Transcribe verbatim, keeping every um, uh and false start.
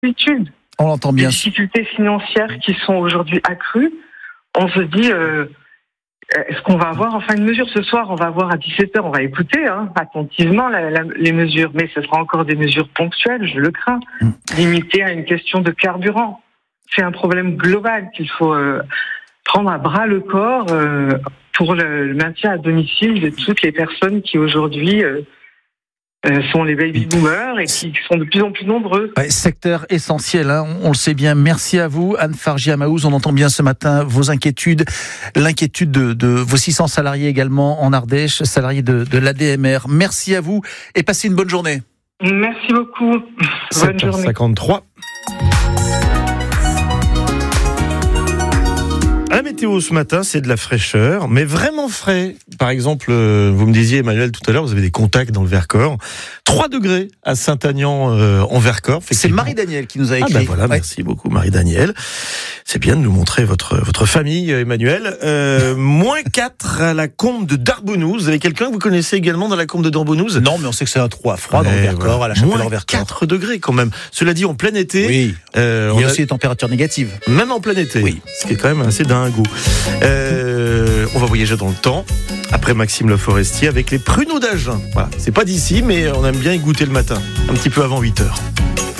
inquiétude. On l'entend bien. Les difficultés financières qui sont aujourd'hui accrues, on se dit, euh, est-ce qu'on va avoir enfin une mesure ce soir? On va avoir à dix-sept heures, on va écouter hein, attentivement la, la, les mesures, mais ce sera encore des mesures ponctuelles, je le crains, mmh. limitées à une question de carburant. C'est un problème global qu'il faut euh, prendre à bras le corps euh, pour le, le maintien à domicile de toutes les personnes qui aujourd'hui euh, euh, sont les baby boomers et qui sont de plus en plus nombreux. Ouais, secteur essentiel, hein, on, on le sait bien. Merci à vous, Anne Fargier-Amaouz. On entend bien ce matin vos inquiétudes, l'inquiétude de, de vos six cents salariés également en Ardèche, salariés de, de l'A D M R. Merci à vous et passez une bonne journée. Merci beaucoup. Bonne journée. sept heures cinquante-trois. La météo ce matin, c'est de la fraîcheur, mais vraiment frais. Par exemple, vous me disiez, Emmanuel, tout à l'heure, vous avez des contacts dans le Vercors. trois degrés à Saint-Agnan euh, en Vercors. C'est Marie-Daniel qui nous a écrit. Ah ben voilà, ouais. Merci beaucoup Marie-Daniel. C'est bien de nous montrer votre votre famille, Emmanuel. Euh, moins quatre à la combe de Darbounouz. Vous avez quelqu'un que vous connaissez également dans la combe de Darbounouz? Non, mais on sait que c'est un trou à froid dans le Vercors, voilà. à la Chapelle en Vercors. quatre degrés quand même. Cela dit, en plein été. Oui. Euh, Il y a on a... aussi des températures négatives. Même en plein été. Oui. Ce qui est quand même assez dingue. Euh, on va voyager dans le temps. Après Maxime Le Forestier avec les pruneaux d'Agen. Voilà. C'est pas d'ici, mais on aime bien y goûter le matin. Un petit peu avant huit heures.